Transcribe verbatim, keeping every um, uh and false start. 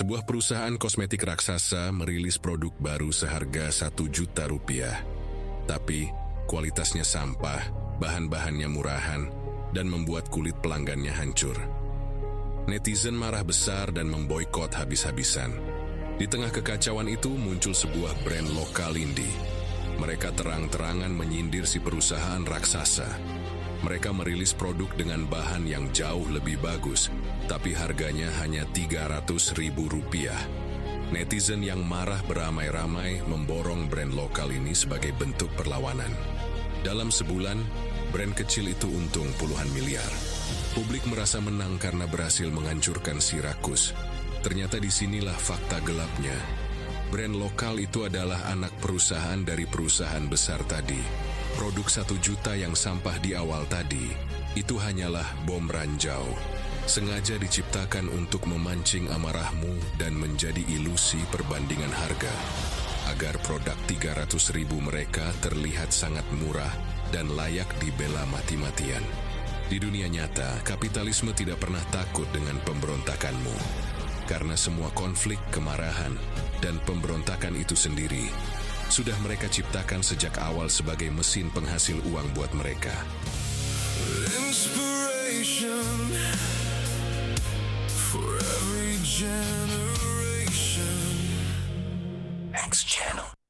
Sebuah perusahaan kosmetik raksasa merilis produk baru seharga satu juta rupiah. Tapi, kualitasnya sampah, bahan-bahannya murahan, dan membuat kulit pelanggannya hancur. Netizen marah besar dan memboikot habis-habisan. Di tengah kekacauan itu muncul sebuah brand lokal indie. Mereka terang-terangan menyindir si perusahaan raksasa. Mereka merilis produk dengan bahan yang jauh lebih bagus, tapi harganya hanya tiga ratus ribu rupiah. Netizen yang marah beramai-ramai memborong brand lokal ini sebagai bentuk perlawanan. Dalam sebulan, brand kecil itu untung puluhan miliar. Publik merasa menang karena berhasil menghancurkan si rakus. Ternyata disinilah fakta gelapnya. Brand lokal itu adalah anak perusahaan dari perusahaan besar tadi. Produk satu juta yang sampah di awal tadi, itu hanyalah bom ranjau. Sengaja diciptakan untuk memancing amarahmu dan menjadi ilusi perbandingan harga. Agar produk tiga ratus ribu mereka terlihat sangat murah dan layak dibela mati-matian. Di dunia nyata, kapitalisme tidak pernah takut dengan pemberontakanmu. Karena semua konflik, kemarahan, dan pemberontakan itu sendiri sudah mereka ciptakan sejak awal sebagai mesin penghasil uang buat mereka. Inspiration for every generation. X Channel.